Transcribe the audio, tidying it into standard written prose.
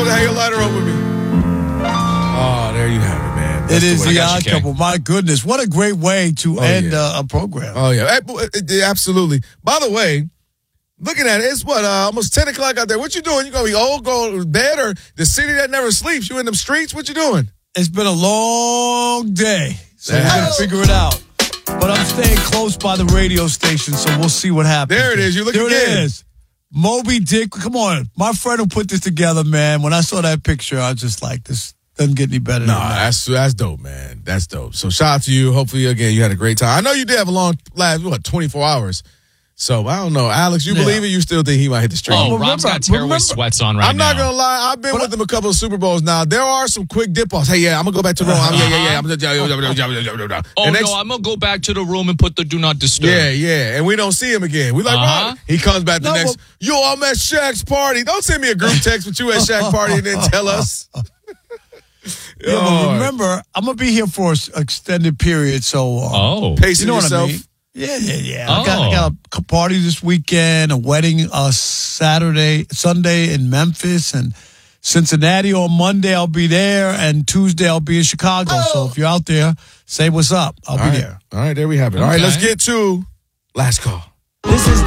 hang a lighter up with me. Oh, there you have it, man. It is the Odd Couple. My goodness, what a great way to end a program. Oh, yeah. Absolutely. By the way, looking at it, it's almost 10 o'clock out there. What you doing? You going to be old, go to bed, or the city that never sleeps? You in them streets? What you doing? It's been a long day, so we're going to figure it out. But I'm staying close by the radio station, so we'll see what happens. There it is. You looking good. There it is. Moby Dick. Come on. My friend who put this together, man, when I saw that picture, I was just like, this doesn't get any better than that. That's dope, man. That's dope. So shout out to you. Hopefully, again, you had a great time. I know you did have a long last, 24 hours. So, I don't know. Alex, you believe it? You still think he might hit the street? Oh, Rob's got tearaway sweats on right now. I'm not going to lie. I've been with him a couple of Super Bowls now. There are some quick dip-offs. Hey, yeah, I'm going to go back to the room. I'm going to go back to the room and put the do not disturb. Yeah. And we don't see him again. We like, Rob. He comes back the next. Yo, I'm at Shaq's party. Don't send me a group text with you at Shaq's party and then tell us. But remember, I'm going to be here for an extended period, so pacing yourself. What I mean? Yeah. I got a party this weekend, a wedding Sunday in Memphis, and Cincinnati on Monday. I'll be there, and Tuesday I'll be in Chicago. So if you're out there, say what's up. I'll be there. All right, there we have it. All right, let's get to last call. This is